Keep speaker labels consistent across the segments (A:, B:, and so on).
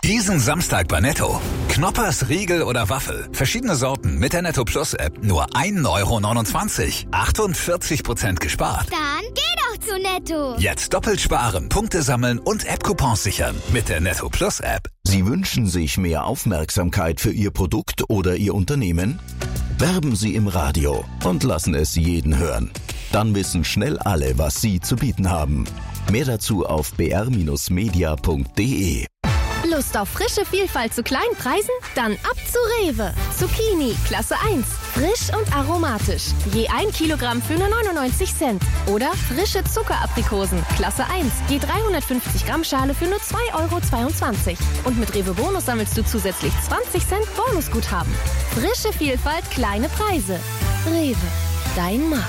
A: Diesen Samstag bei Netto. Knoppers, Riegel oder Waffel. Verschiedene Sorten mit der Netto Plus App. Nur 1,29 €. 48% gespart.
B: Dann geh doch zu Netto.
A: Jetzt doppelt sparen, Punkte sammeln und App-Coupons sichern. Mit der Netto Plus App.
C: Sie wünschen sich mehr Aufmerksamkeit für Ihr Produkt oder Ihr Unternehmen? Werben Sie im Radio und lassen es jeden hören. Dann wissen schnell alle, was Sie zu bieten haben. Mehr dazu auf br-media.de.
D: Lust auf frische Vielfalt zu kleinen Preisen? Dann ab zu Rewe. Zucchini, Klasse 1. Frisch und aromatisch. Je 1 Kilogramm für nur 99 Cent. Oder frische Zuckeraprikosen, Klasse 1. Je 350 Gramm Schale für nur 2,22 €. Und mit Rewe Bonus sammelst du zusätzlich 20 Cent Bonusguthaben. Frische Vielfalt, kleine Preise. Rewe, dein Markt.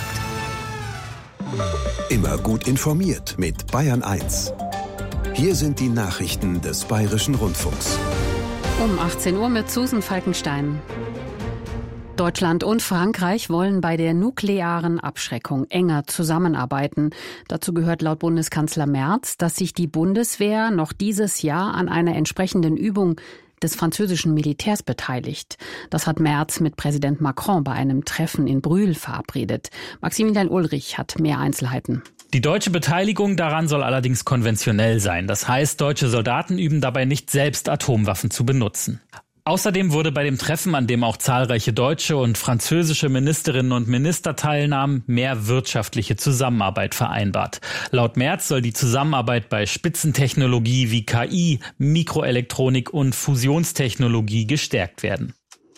E: Immer gut informiert mit Bayern 1. Hier sind die Nachrichten des Bayerischen Rundfunks.
F: Um 18 Uhr mit Susan Falkenstein. Deutschland und Frankreich wollen bei der nuklearen Abschreckung enger zusammenarbeiten. Dazu gehört laut Bundeskanzler Merz, dass sich die Bundeswehr noch dieses Jahr an einer entsprechenden Übung des französischen Militärs beteiligt. Das hat Merz mit Präsident Macron bei einem Treffen in Brühl verabredet. Maximilian Ulrich hat mehr Einzelheiten.
G: Die deutsche Beteiligung daran soll allerdings konventionell sein. Das heißt, deutsche Soldaten üben dabei nicht selbst, Atomwaffen zu benutzen. Außerdem wurde bei dem Treffen, an dem auch zahlreiche deutsche und französische Ministerinnen und Minister teilnahmen, mehr wirtschaftliche Zusammenarbeit vereinbart. Laut Merz soll die Zusammenarbeit bei Spitzentechnologie wie KI, Mikroelektronik und Fusionstechnologie gestärkt werden.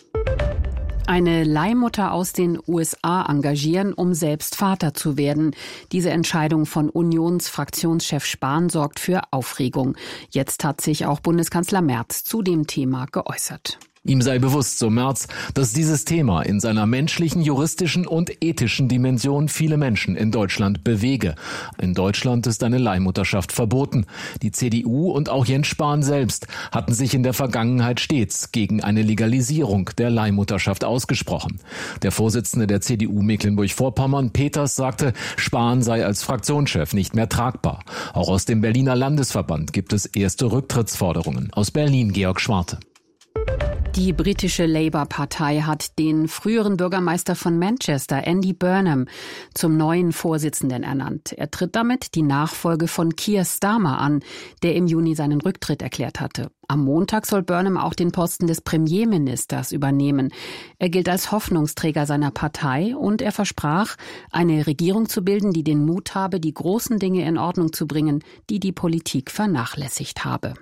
F: Eine Leihmutter aus den USA engagieren, um selbst Vater zu werden. Diese Entscheidung von Unionsfraktionschef Spahn sorgt für Aufregung. Jetzt hat sich auch Bundeskanzler Merz zu dem Thema geäußert.
H: Ihm sei bewusst, so Merz, dass dieses Thema in seiner menschlichen, juristischen und ethischen Dimension viele Menschen in Deutschland bewege. In Deutschland ist eine Leihmutterschaft verboten. Die CDU und auch Jens Spahn selbst hatten sich in der Vergangenheit stets gegen eine Legalisierung der Leihmutterschaft ausgesprochen. Der Vorsitzende der CDU Mecklenburg-Vorpommern, Peters, sagte, Spahn sei als Fraktionschef nicht mehr tragbar. Auch aus dem Berliner Landesverband gibt es erste Rücktrittsforderungen. Aus Berlin Georg Schwarte.
F: Die britische Labour-Partei hat den früheren Bürgermeister von Manchester, Andy Burnham, zum neuen Vorsitzenden ernannt. Er tritt damit die Nachfolge von Keir Starmer an, der im Juni seinen Rücktritt erklärt hatte. Am Montag soll Burnham auch den Posten des Premierministers übernehmen. Er gilt als Hoffnungsträger seiner Partei und er versprach, eine Regierung zu bilden, die den Mut habe, die großen Dinge in Ordnung zu bringen, die die Politik vernachlässigt habe.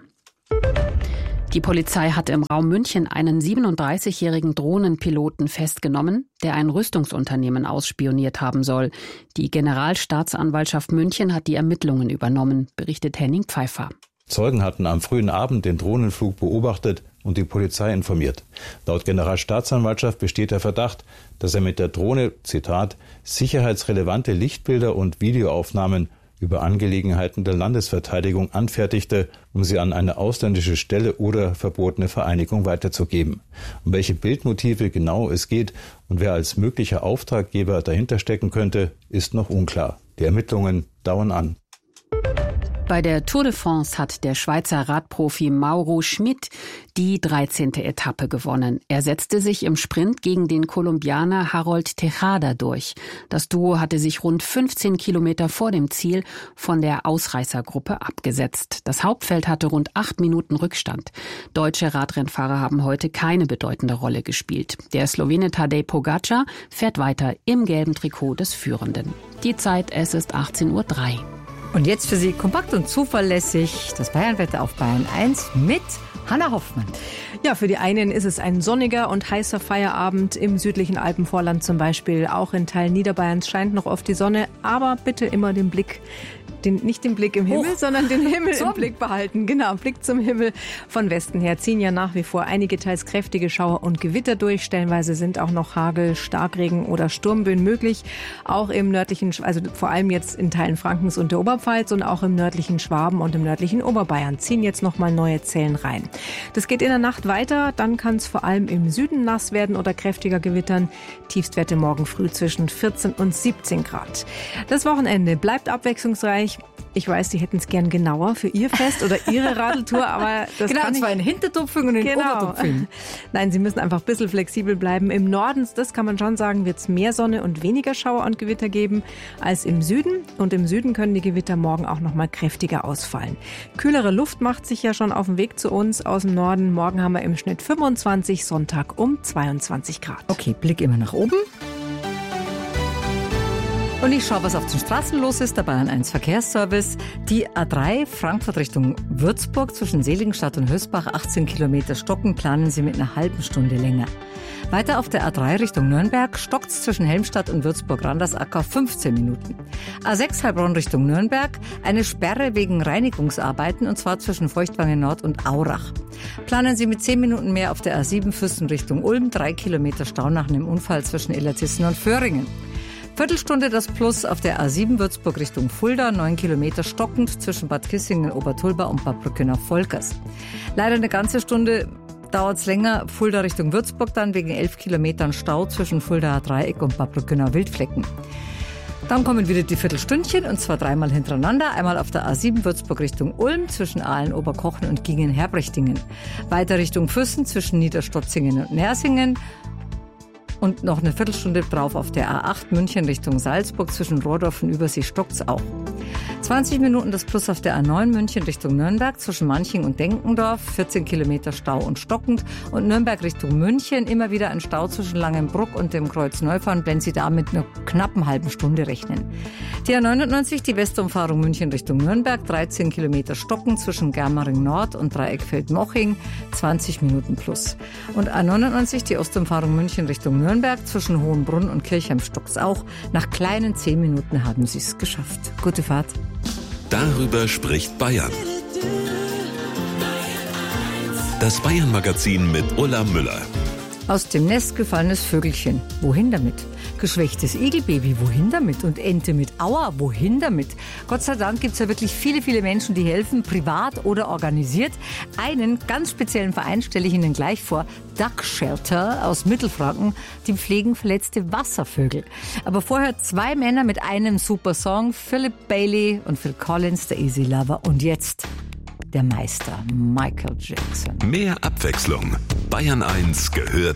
F: Die Polizei hat im Raum München einen 37-jährigen Drohnenpiloten festgenommen, der ein Rüstungsunternehmen ausspioniert haben soll. Die Generalstaatsanwaltschaft München hat die Ermittlungen übernommen, berichtet Henning Pfeiffer.
I: Zeugen hatten am frühen Abend den Drohnenflug beobachtet und die Polizei informiert. Laut Generalstaatsanwaltschaft besteht der Verdacht, dass er mit der Drohne, Zitat, sicherheitsrelevante Lichtbilder und Videoaufnahmen über Angelegenheiten der Landesverteidigung anfertigte, um sie an eine ausländische Stelle oder verbotene Vereinigung weiterzugeben. Um welche Bildmotive genau es geht und wer als möglicher Auftraggeber dahinter stecken könnte, ist noch unklar. Die Ermittlungen dauern an.
F: Bei der Tour de France hat der Schweizer Radprofi Mauro Schmid die 13. Etappe gewonnen. Er setzte sich im Sprint gegen den Kolumbianer Harold Tejada durch. Das Duo hatte sich rund 15 Kilometer vor dem Ziel von der Ausreißergruppe abgesetzt. Das Hauptfeld hatte rund 8 Minuten Rückstand. Deutsche Radrennfahrer haben heute keine bedeutende Rolle gespielt. Der Slowene Tadej Pogačar fährt weiter im gelben Trikot des Führenden. Die Zeit, es ist 18:03 Uhr.
J: Und jetzt für Sie kompakt und zuverlässig das Bayernwetter auf Bayern 1 mit Hanna Hoffmann.
K: Ja, für die einen ist es ein sonniger und heißer Feierabend im südlichen Alpenvorland zum Beispiel. Auch in Teilen Niederbayerns scheint noch oft die Sonne, aber bitte immer den Blick nicht den Blick im Himmel, sondern den Himmel im Blick behalten. Genau, Blick zum Himmel. Von Westen her ziehen ja nach wie vor einige teils kräftige Schauer und Gewitter durch. Stellenweise sind auch noch Hagel, Starkregen oder Sturmböen möglich. Auch im nördlichen, also vor allem jetzt in Teilen Frankens und der Oberpfalz und auch im nördlichen Schwaben und im nördlichen Oberbayern ziehen jetzt nochmal neue Zellen rein. Das geht in der Nacht weiter. Dann kann es vor allem im Süden nass werden oder kräftiger gewittern. Tiefstwerte morgen früh zwischen 14 und 17 Grad. Das Wochenende bleibt abwechslungsreich. persönlich, ich weiß, Sie hätten es gern genauer für Ihr Fest oder Ihre Radeltour, aber das
J: genau,
K: kann
J: zwar in Hintertupfing und in Obertupfing.
K: Nein, Sie müssen einfach ein bisschen flexibel bleiben. Im Norden, das kann man schon sagen, wird es mehr Sonne und weniger Schauer und Gewitter geben als im Süden. Und im Süden können die Gewitter morgen auch noch mal kräftiger ausfallen. Kühlere Luft macht sich ja schon auf den Weg zu uns aus dem Norden. Morgen haben wir im Schnitt 25, Sonntag um 22 Grad.
J: Okay, Blick immer nach oben. Und ich schaue, was auf den Straßen los ist. Der Bayern 1 Verkehrsservice. Die A3 Frankfurt Richtung Würzburg zwischen Seligenstadt und Hösbach 18 Kilometer stocken, planen Sie mit einer halben Stunde länger. Weiter auf der A3 Richtung Nürnberg stockt's zwischen Helmstadt und Würzburg-Randersacker 15 Minuten. A6 Heilbronn Richtung Nürnberg, eine Sperre wegen Reinigungsarbeiten und zwar zwischen Feuchtwangen Nord und Aurach. Planen Sie mit 10 Minuten mehr auf der A7 Füssen Richtung Ulm, 3 Kilometer Stau nach einem Unfall zwischen Illertissen und Föhringen. Viertelstunde das Plus auf der A7 Würzburg Richtung Fulda, 9 Kilometer stockend zwischen Bad Kissingen, Obertulba und Bad Brückenau-Volkers. Leider eine ganze Stunde dauert es länger, Fulda Richtung Würzburg dann wegen 11 Kilometern Stau zwischen Fuldaer Dreieck und Bad Brückenau-Wildflecken. Dann kommen wieder die Viertelstündchen und zwar 3-mal hintereinander. Einmal auf der A7 Würzburg Richtung Ulm zwischen Aalen, Oberkochen und Gingen-Herbrechtingen. Weiter Richtung Füssen zwischen Niederstotzingen und Nersingen. Und noch eine Viertelstunde drauf auf der A8 München Richtung Salzburg zwischen Rohrdorf und Übersee stockt's auch. 20 Minuten das Plus auf der A9 München Richtung Nürnberg zwischen Manching und Denkendorf, 14 Kilometer Stau und stockend. Und Nürnberg Richtung München immer wieder ein Stau zwischen Langenbruck und dem Kreuz Neufahren, wenn Sie da mit einer knappen halben Stunde rechnen. Die A99, die Westumfahrung München Richtung Nürnberg, 13 Kilometer stockend zwischen Germering Nord und Dreieckfeld-Moching, 20 Minuten plus. Und A99, die Ostumfahrung München Richtung Nürnberg zwischen Hohenbrunn und Kirchheim stockt's auch. Nach kleinen 10 Minuten haben Sie es geschafft. Gute Fahrt.
L: Darüber spricht Bayern. Das Bayern-Magazin mit Ulla Müller.
J: Aus dem Nest gefallenes Vögelchen. Wohin damit? Geschwächtes Igelbaby. Wohin damit? Und Ente mit Aua. Wohin damit? Gott sei Dank gibt es ja wirklich viele, viele Menschen, die helfen, privat oder organisiert. Einen ganz speziellen Verein stelle ich Ihnen gleich vor. Duck Shelter aus Mittelfranken. Die pflegen verletzte Wasservögel. Aber vorher 2 Männer mit einem super Song. Philip Bailey und Phil Collins, der Easy Lover. Und jetzt der Meister, Michael Jackson.
L: Mehr Abwechslung. Bayern 1 gehört